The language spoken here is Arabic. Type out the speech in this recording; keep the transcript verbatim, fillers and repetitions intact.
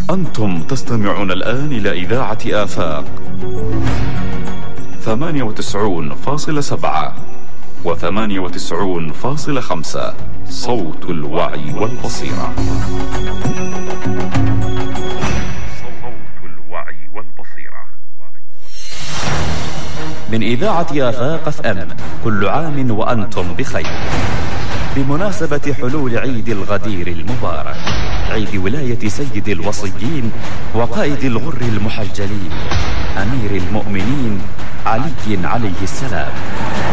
أنتم تستمعون الآن إلى إذاعة آفاق ثمانية وتسعون فاصلة سبعة وثمانية وتسعون فاصلة خمسة، صوت الوعي والبصيرة. صوت الوعي والبصيرة من إذاعة آفاق اف ام، كل عام وأنتم بخير. بمناسبة حلول عيد الغدير المبارك، عيد ولاية سيد الوصيين وقائد الغر المحجلين أمير المؤمنين علي عليه السلام،